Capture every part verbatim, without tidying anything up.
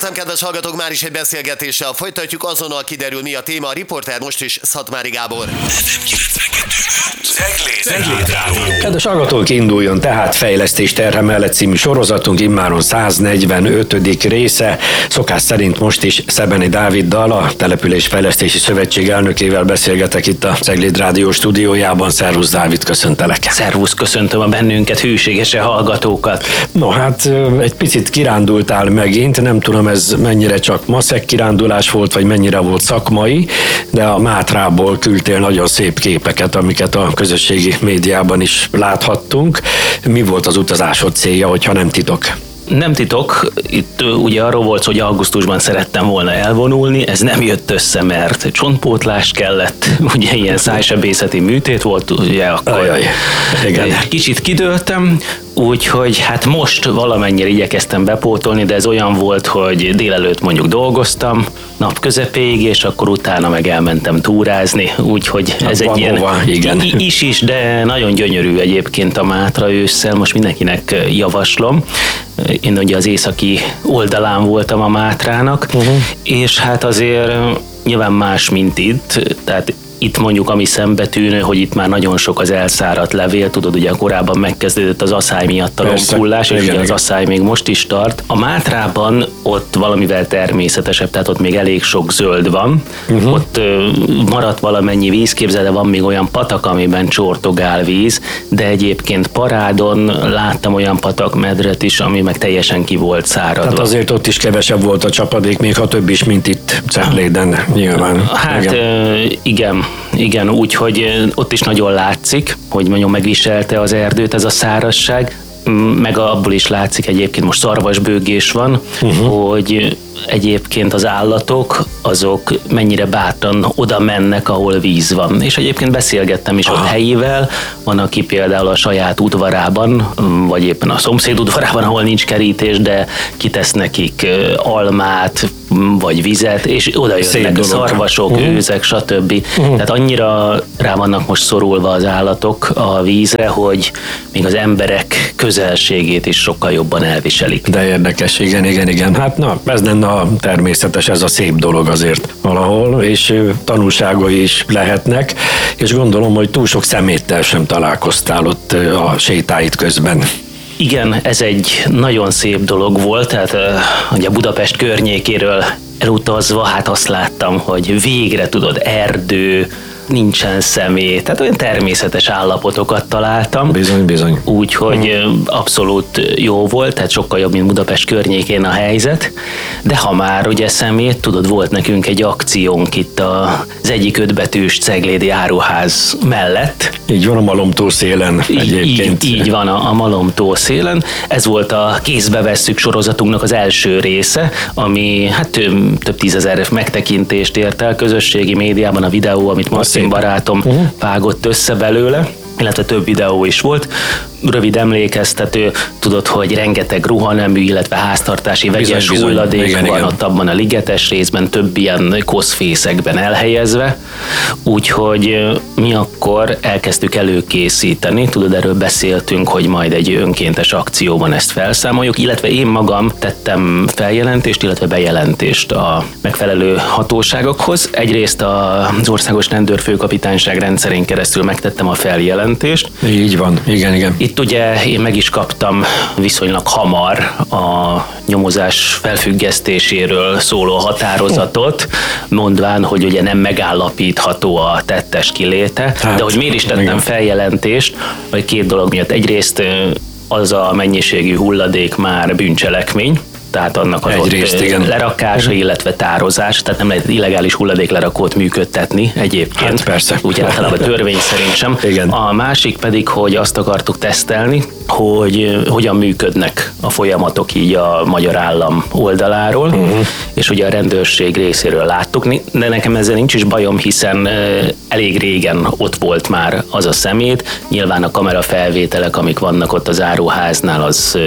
Üdvözlöm, kedves hallgatók, már is egy beszélgetéssel folytatjuk, azonnal kiderül, mi a téma. A riporter most is Szatmári Gábor. Cegléd Rádió. Kedves hallgatók, induljon tehát Fejlesztés terhe mellett című sorozatunk, immáron száznegyvenötödik része. Szokás szerint most is Szebeni Dáviddal, a Településfejlesztési Szövetség elnökével beszélgetek itt a Cegléd Rádió stúdiójában. Szervusz Dávid, köszöntelek. Szervusz, köszöntöm a bennünket, hűségesen hallgatókat. No hát egy picit kirándultál megint, nem tudom ez mennyire csak maszek kirándulás volt, vagy mennyire volt szakmai, de a Mátrából küldtél nagyon szép képeket, amiket a közösségi médiában is láthattunk. Mi volt az utazásod célja, hogyha nem titok? Nem titok, itt ugye arról volt, hogy augusztusban szerettem volna elvonulni, ez nem jött össze, mert csontpótlás kellett, ugye ilyen szájsebészeti műtét volt, ugye akkor Ajaj, igen. Kicsit kidőltem, úgyhogy hát most valamennyire igyekeztem bepótolni, de ez olyan volt, hogy délelőtt mondjuk dolgoztam, nap közepéig, és akkor utána meg elmentem túrázni, úgyhogy ez van egy ilyen hova, igen. is is, de nagyon gyönyörű egyébként a Mátra ősszel, most mindenkinek javaslom. Én ugye az északi oldalán voltam a Mátrának, uh-huh. és hát azért nyilván más, mint itt, tehát itt mondjuk ami szembetűnő, hogy itt már nagyon sok az elszáradt levél, tudod, ugye korábban megkezdődött az asszály miatt a lompullás, és igen, ugye az asszály még most is tart. A Mátrában ott valamivel természetesebb, tehát ott még elég sok zöld van, uh-huh. ott ö, maradt valamennyi víz, képzeld, de van még olyan patak, amiben csortogál víz, de egyébként Parádon láttam olyan patakmedret is, ami meg teljesen ki volt száradva. Tehát azért ott is kevesebb volt a csapadék, még ha több is, mint itt Cegléden nyilván. Hát igen. Ö, igen. Igen, úgyhogy ott is nagyon látszik, hogy nagyon megviselte az erdőt ez a szárazság, meg abból is látszik, egyébként most szarvasbőgés van, uh-huh. hogy egyébként az állatok, azok mennyire bátran oda mennek, ahol víz van. És egyébként beszélgettem is ott helyivel, van, aki például a saját udvarában, vagy éppen a szomszéd udvarában, ahol nincs kerítés, de kitesz nekik almát, vagy vizet, és oda jönnek szarvasok, uh-huh. őzek, stb. Uh-huh. Tehát annyira rá vannak most szorulva az állatok a vízre, hogy még az emberek közelségét is sokkal jobban elviselik. De érdekes, igen, igen, igen. Hát na, ez lenne a természetes, ez a szép dolog azért valahol, és tanulságai is lehetnek, és gondolom, hogy túl sok szeméttel sem találkoztál ott a sétáid közben. Igen, ez egy nagyon szép dolog volt, tehát ugye Budapest környékéről elutazva, hát azt láttam, hogy végre tudod, erdő, nincsen szemét, tehát olyan természetes állapotokat találtam. Bizony, bizony. Úgyhogy hmm. abszolút jó volt, tehát sokkal jobb, mint Budapest környékén a helyzet, de ha már ugye szemét, tudod, volt nekünk egy akciónk itt az egyik ötbetűs ceglédi áruház mellett. Így van, a Malomtó szélen egyébként. Így, így van, a, a Malomtó szélen. Ez volt a Kézbe vesszük sorozatunknak az első része, ami hát több, több tízezer megtekintést ért el közösségi médiában, a videó, amit most barátom uh-huh. vágott össze belőle, illetve több videó is volt. Rövid emlékeztető, tudod, hogy rengeteg ruhanemű, illetve háztartási vegyes bizony, hulladék bizony. van igen, ott abban a ligetes részben, több ilyen koszfészekben elhelyezve. Úgyhogy mi akkor elkezdtük előkészíteni, tudod, erről beszéltünk, hogy majd egy önkéntes akcióban ezt felszámoljuk, illetve én magam tettem feljelentést, illetve bejelentést a megfelelő hatóságokhoz. Egyrészt az Országos Rendőrfőkapitányság rendszerén keresztül megtettem a feljelentést. Így van, igen, igen. Itt ugye én meg is kaptam viszonylag hamar a nyomozás felfüggesztéséről szóló határozatot, mondván, hogy ugye nem megállapítható a tettes kiléte, hát, de hogy miért is tettem igen. feljelentést, vagy két dolog miatt. Egyrészt az a mennyiségű hulladék már bűncselekmény, tehát annak az Egyrészt, ott igen. lerakása, illetve tározás, tehát nem lehet illegális hulladéklerakót működtetni egyébként. Hát persze. Úgy általában törvény szerint sem. Igen. A másik pedig, hogy azt akartuk tesztelni, hogy hogyan működnek a folyamatok így a magyar állam oldaláról, uh-huh. és ugye a rendőrség részéről láttuk, de nekem ezzel nincs is bajom, hiszen elég régen ott volt már az a szemét. Nyilván a kamerafelvételek, amik vannak ott az áruháznál, az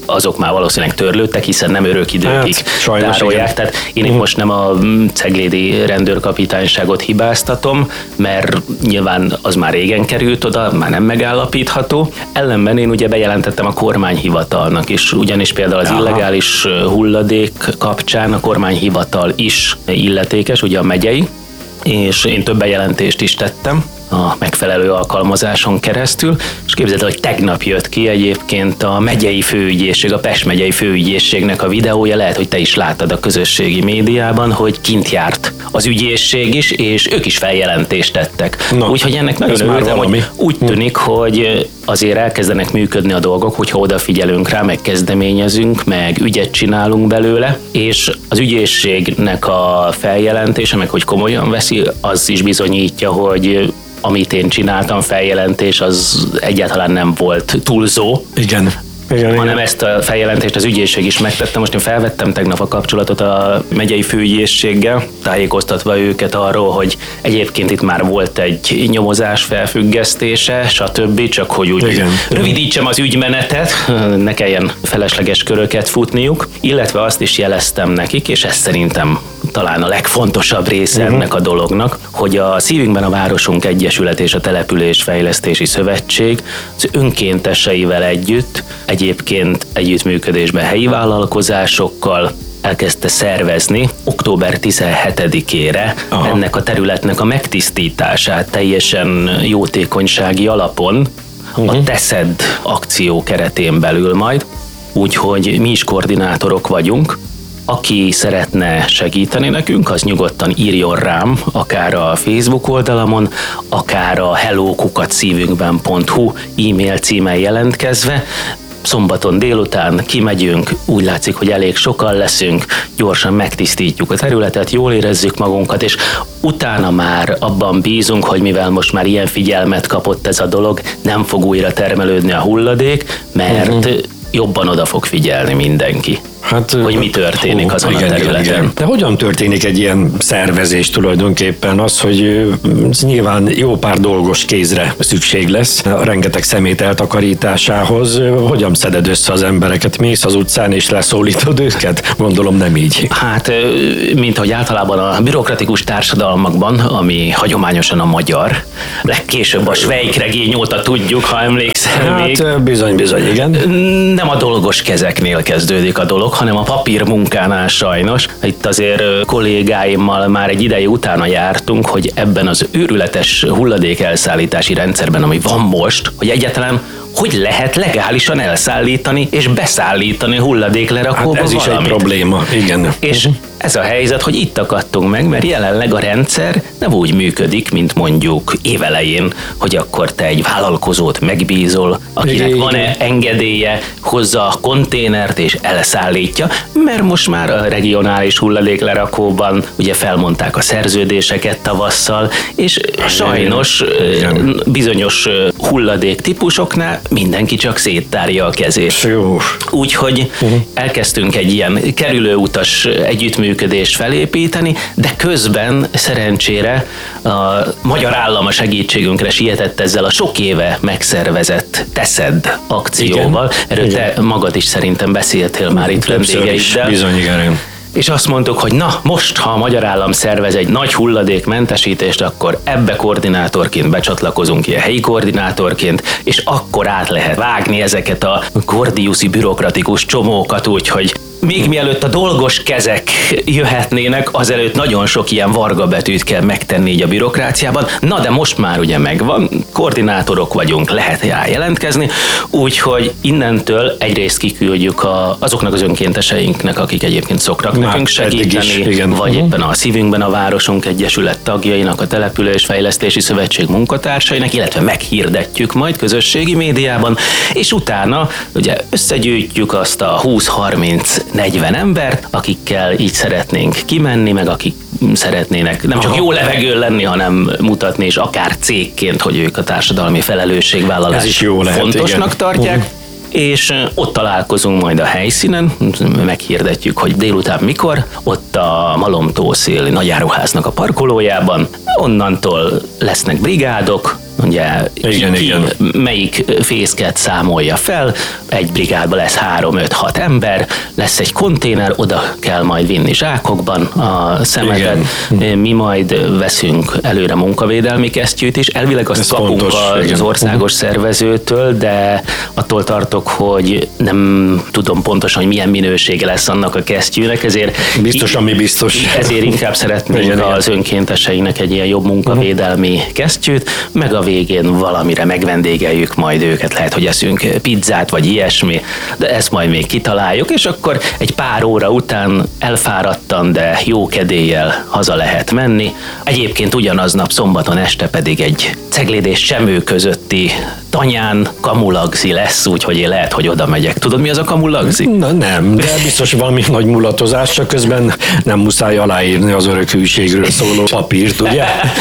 azok már valószínűleg törlődtek, hiszen nem örök időkig hát, tárolják. Tehát én uh-huh. most nem a ceglédi rendőrkapitányságot hibáztatom, mert nyilván az már régen került oda, már nem megállapítható. Ellenben én ugye bejelentettem a kormányhivatalnak is, ugyanis például az Aha. illegális hulladék kapcsán a kormányhivatal is illetékes, ugye a megyei, és én több bejelentést is tettem a megfelelő alkalmazáson keresztül, és képzeld, hogy tegnap jött ki egyébként a megyei főügyészség, a Pest megyei főügyészségnek a videója, lehet, hogy te is láttad a közösségi médiában, hogy kint járt az ügyészség is, és ők is feljelentést tettek. No, úgyhogy ennek nagyon örültem, hogy úgy tűnik, hogy azért elkezdenek működni a dolgok, hogyha odafigyelünk rá, meg kezdeményezünk, meg ügyet csinálunk belőle, és az ügyészségnek a feljelentése, meg hogy komolyan veszi, az is bizonyítja, hogy amit én csináltam, feljelentés, az egyáltalán nem volt túlzó. Igen. Igen, hanem igen. ezt a feljelentést az ügyészség is megtette. Most én felvettem tegnap a kapcsolatot a megyei főügyészséggel, tájékoztatva őket arról, hogy egyébként itt már volt egy nyomozás felfüggesztése, stb. Csak hogy úgy igen. rövidítsem az ügymenetet, ne kelljen felesleges köröket futniuk, illetve azt is jeleztem nekik, és ez szerintem talán a legfontosabb része uh-huh. ennek a dolognak, hogy a Szívünkben a Városunk Egyesület és a Településfejlesztési Szövetség az önkénteseivel együtt, egyébként együttműködésben helyi vállalkozásokkal elkezdte szervezni október tizenhetedikére Aha. ennek a területnek a megtisztítását teljesen jótékonysági alapon, uh-huh. a Teszed akció keretén belül majd, úgyhogy mi is koordinátorok vagyunk. Aki szeretne segíteni nekünk, az nyugodtan írjon rám, akár a Facebook oldalamon, akár a hello kukac szívünkben pont hu e-mail címen jelentkezve. Szombaton délután kimegyünk, úgy látszik, hogy elég sokan leszünk, gyorsan megtisztítjuk a területet, jól érezzük magunkat, és utána már abban bízunk, hogy mivel most már ilyen figyelmet kapott ez a dolog, nem fog újra termelődni a hulladék, mert uh-huh. jobban oda fog figyelni mindenki. Hát, hogy mi történik hú, azon igen, a területen. Igen, igen. De hogyan történik egy ilyen szervezés tulajdonképpen? Az, hogy nyilván jó pár dolgos kézre szükség lesz, rengeteg szemét eltakarításához. Hogyan szeded össze az embereket? Mész az utcán és leszólítod őket? Gondolom nem így. Hát, mint ahogy általában a bürokratikus társadalmakban, ami hagyományosan a magyar, legkésőbb a Schweik regény óta tudjuk, ha emlékszel hát, még. Bizony, bizony, igen. Nem a dolgos kezeknél kezdődik a dolog, hanem a papírmunkánál sajnos. Itt azért kollégáimmal már egy ideje utána jártunk, hogy ebben az őrületes hulladékelszállítási rendszerben, ami van most, hogy egyáltalán hogy lehet legálisan elszállítani és beszállítani hulladéklerakóba hát ez valamit. Is egy probléma, igen. És ez a helyzet, hogy itt akadtunk meg, mert jelenleg a rendszer nem úgy működik, mint mondjuk évelején, hogy akkor te egy vállalkozót megbízol, akinek igen, van-e igen. engedélye, hozza a konténert és elszállítja, mert most már a regionális hulladéklerakóban ugye felmondták a szerződéseket tavasszal, és sajnos igen. bizonyos hulladék típusoknál mindenki csak széttárja a kezét. Úgyhogy uh-huh. elkezdtünk egy ilyen kerülőutas együttműködést felépíteni, de közben szerencsére a magyar állam a segítségünkre sietett ezzel a sok éve megszervezett Teszed akcióval. Igen. Erről igen. te magad is szerintem beszéltél már itt vendégeiddel. Bizony, igen. És azt mondtuk, hogy na, most, ha a magyar állam szervez egy nagy hulladékmentesítést, akkor ebbe koordinátorként becsatlakozunk, ilyen helyi koordinátorként, és akkor át lehet vágni ezeket a gordiuszi bürokratikus csomókat, úgyhogy még mielőtt a dolgos kezek jöhetnének, azelőtt nagyon sok ilyen varga betűt kell megtenni így a bürokráciában. Na de most már ugye megvan, koordinátorok vagyunk, lehet rá jelentkezni, úgyhogy innentől egyrészt kiküldjük a, azoknak az önkénteseinknek, akik egyébként szoktak már nekünk segíteni, is, igen. vagy uh-huh. éppen a Szívünkben a Városunk Egyesület tagjainak, a Településfejlesztési Szövetség munkatársainak, illetve meghirdetjük majd közösségi médiában, és utána ugye összegyűjtjük azt a húsz-harminc negyven embert, akikkel így szeretnénk kimenni, meg akik szeretnének nem csak Aha. jó levegőn lenni, hanem mutatni, és akár cégként, hogy ők a társadalmi felelősségvállalást fontosnak lehet, tartják. Uh-huh. És ott találkozunk majd a helyszínen, meghirdetjük, hogy délután mikor, ott a Malomtószéli nagyáruháznak a parkolójában, onnantól lesznek brigádok, ugye Igen, ki, igen. melyik fészket számolja fel, egy brigádban lesz három, öt, hat ember, lesz egy konténer, oda kell majd vinni zsákokban a szemetet, igen. Mi majd veszünk előre munkavédelmi kesztyűt is, elvileg azt Ez kapunk fontos, az igen. országos szervezőtől, de attól tartok, hogy nem tudom pontosan, hogy milyen minősége lesz annak a kesztyűnek, ezért Biztos, ami biztos. Ezért inkább szeretnénk Igen, az önkénteseinknek egy ilyen jobb munkavédelmi kesztyűt, meg a végén valamire megvendégeljük majd őket, lehet, hogy eszünk pizzát, vagy ilyesmi, de ezt majd még kitaláljuk, és akkor egy pár óra után elfáradtan, de jó kedéllyel haza lehet menni. Egyébként ugyanaznap szombaton este pedig egy Cegléd és Semő közötti tanyán kamulagzi lesz, úgyhogy én lehet, hogy oda megyek. Tudod, mi az a kamulagzi? Na, nem, de biztos valami nagy mulatozás, csak közben nem muszáj aláírni az örök hűségről szóló papírt, ugye?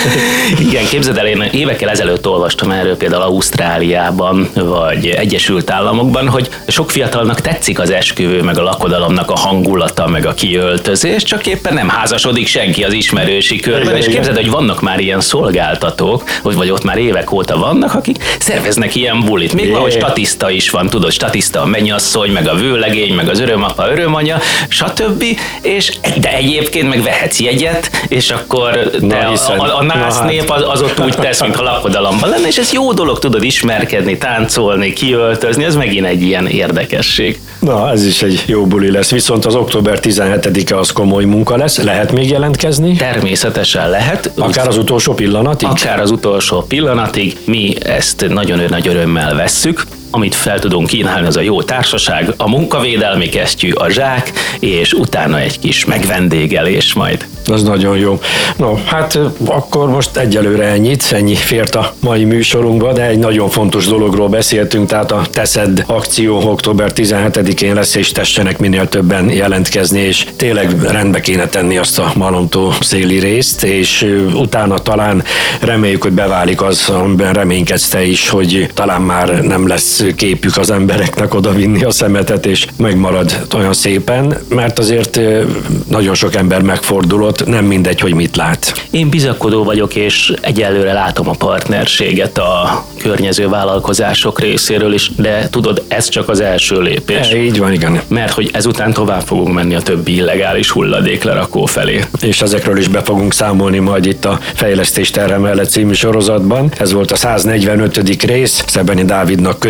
Igen, képzeld el, én évekkel ezelőtt olvastam erről például Ausztráliában, vagy Egyesült Államokban, hogy sok fiatalnak tetszik az esküvő, meg a lakodalomnak a hangulata, meg a kiöltözés, csak éppen nem házasodik senki az ismerősi körben, Igen, és igen. képzeld, hogy vannak már ilyen szolgáltatók, vagy, vagy ott már évek óta vannak, akik szerveznek ilyen bulit. Még Jé. valahogy statiszta is van, tudod, statiszta a mennyasszony, meg a vőlegény, meg az örömapa, örömanya, stb. És de egyébként meg vehetsz jegyet, és akkor te Na, a, hiszen- a, a nász na hát. nép az, az ott úgy tesz, mintha lakodalomban lenne, és ez jó dolog, tudod ismerkedni, táncolni, kiöltözni, ez megint egy ilyen érdekesség. Na, ez is egy jó buli lesz. Viszont az október tizenhetedike az komoly munka lesz. Lehet még jelentkezni? Természetesen lehet. Akár az utolsó pillanatig? Akár az utolsó pillanatig, mi ezt nagyon nagy örömmel vesszük. Amit fel tudunk kínálni, az a jó társaság, a munkavédelmi kesztyű, a zsák, és utána egy kis megvendégelés majd. Az nagyon jó. No, hát akkor most egyelőre ennyit, ennyi fért a mai műsorunkba, de egy nagyon fontos dologról beszéltünk, tehát a Teszed akció október tizenhetedikén lesz, és tessenek minél többen jelentkezni, és tényleg rendbe kéne tenni azt a Malomtó széli részt, és utána talán reméljük, hogy beválik az, amiben reménykedsz te is, hogy talán már nem lesz képük az embereknek odavinni a szemetet, és megmarad olyan szépen, mert azért nagyon sok ember megfordulott, nem mindegy, hogy mit lát. Én bizakodó vagyok, és egyelőre látom a partnerséget a környező vállalkozások részéről is, de tudod, ez csak az első lépés. E, így van, igen. Mert hogy ezután tovább fogunk menni a többi illegális hulladéklerakó felé. És ezekről is be fogunk számolni majd itt a Fejlesztés terhe mellett című sorozatban. Ez volt a száznegyvenötödik rész. Szebeni Dávidnak